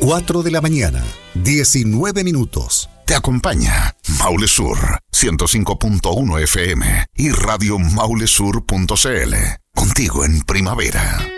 4 de la mañana, 19 minutos. Te acompaña Maule Sur 105.1 FM y Radio Maulesur.cl. Contigo en primavera.